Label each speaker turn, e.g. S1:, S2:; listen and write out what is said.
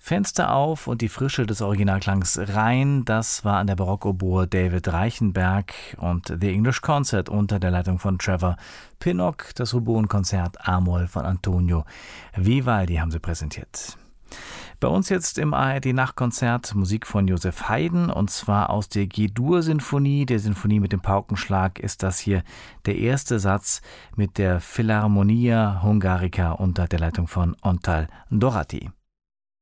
S1: Fenster auf und die Frische des Originalklangs rein, das war an der Barockoboe David Reichenberg und The English Concert unter der Leitung von Trevor Pinnock. Das Oboenkonzert A-Moll von Antonio Vivaldi haben sie präsentiert. Bei uns jetzt im ARD-Nachtkonzert Musik von Joseph Haydn, und zwar aus der G-Dur-Sinfonie, der Sinfonie mit dem Paukenschlag, ist das hier der erste Satz mit der Philharmonia Hungarica unter der Leitung von Antal Dorati.